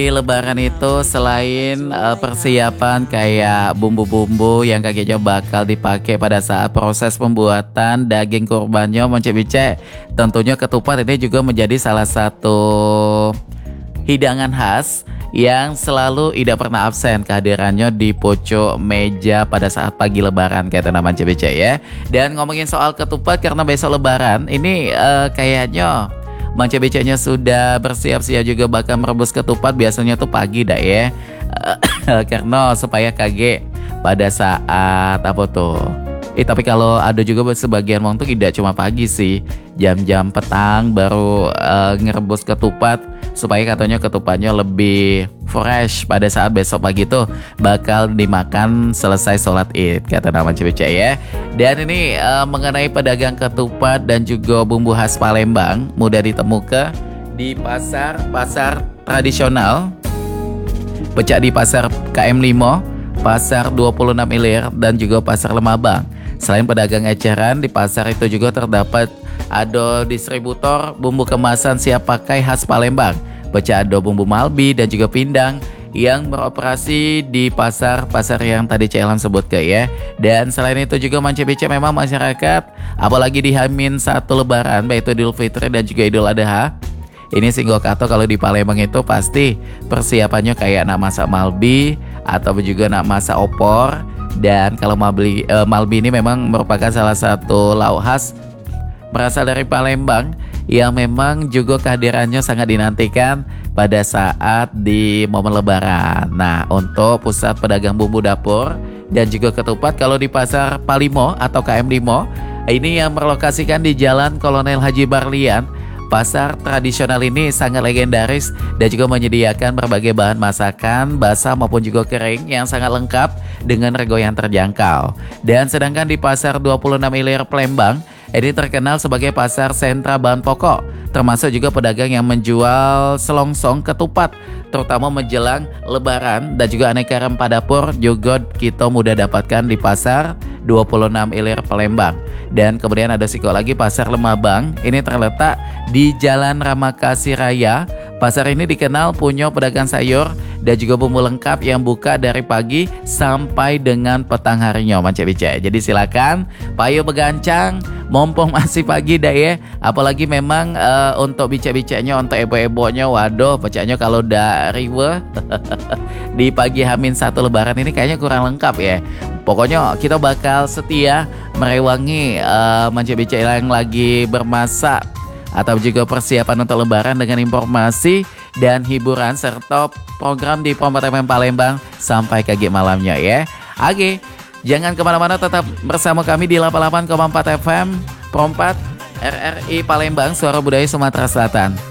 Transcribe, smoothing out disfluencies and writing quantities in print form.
Di Lebaran itu selain persiapan kayak bumbu-bumbu yang kagetnya bakal dipakai pada saat proses pembuatan daging kurbannya Monce-Bice, tentunya ketupat ini juga menjadi salah satu hidangan khas yang selalu tidak pernah absen kehadirannya di pojok meja pada saat pagi Lebaran kayak nama Monce-Bice ya. Dan ngomongin soal ketupat karena besok Lebaran ini kayaknya Monce-Bice-nya sudah bersiap-siap juga bakal merebus ketupat biasanya tuh pagi dah ya. Karena supaya kaget pada saat apa tuh. Tapi kalau ada juga sebagian orang tuh tidak cuma pagi sih, jam-jam petang baru ngerebus ketupat supaya katanya ketupatnya lebih fresh pada saat besok pagi tuh bakal dimakan selesai sholat Id kata nama Monce-Bice ya. Dan ini mengenai pedagang ketupat dan juga bumbu khas Palembang mudah ditemukan di pasar tradisional, pecah di pasar KM5, pasar 26 Ilir dan juga pasar Lemabang. Selain pedagang eceran, di pasar itu juga terdapat ada distributor bumbu kemasan siap pakai khas Palembang, pecah ada bumbu Malbi dan juga pindang yang beroperasi di pasar-pasar yang tadi Celan sebut ke ya. Dan selain itu juga Monce-Bice memang masyarakat apalagi di H-1 Lebaran baik itu Idul Fitri dan juga Idul Adha. Ini singgah kata kalau di Palembang itu pasti persiapannya kayak nak masak Malbi atau juga nak masak opor. Dan kalau Malbi ini memang merupakan salah satu lauk khas berasal dari Palembang yang memang juga kehadirannya sangat dinantikan pada saat di momen Lebaran. Nah, untuk pusat pedagang bumbu dapur dan juga ketupat kalau di pasar Palimo atau KM5 ini yang berlokasikan di Jalan Kolonel Haji Barlian. Pasar tradisional ini sangat legendaris dan juga menyediakan berbagai bahan masakan, basah maupun juga kering yang sangat lengkap dengan rego yang terjangkau. Dan sedangkan di pasar 26 Ilir Palembang, ini terkenal sebagai pasar sentra bahan pokok, termasuk juga pedagang yang menjual selongsong ketupat, terutama menjelang Lebaran dan juga aneka rempah dapur juga kita mudah dapatkan di pasar 26 Ilir Palembang. Dan kemudian ada lagi pasar Lemabang, ini terletak di Jalan Ramakasih Raya. Pasar ini dikenal punya pedagang sayur dan juga bumbu lengkap yang buka dari pagi sampai dengan petang harinya Monce-Bice. Jadi silakan payo begancang mumpung masih pagi dah ya. Apalagi memang untuk bice-bicenya untuk ebo-ebonya waduh pecahnya kalau udah riwe di pagi H-1 Lebaran ini kayaknya kurang lengkap ya. Pokoknya kita bakal setia merewangi Monce-Bice yang lagi bermasak atau juga persiapan untuk Lebaran dengan informasi dan hiburan serta program di Prompat FM Palembang sampai kaget malamnya ya. Oke, jangan kemana-mana, tetap bersama kami di 88,4 FM Prompat RRI Palembang, Suara Budaya Sumatera Selatan.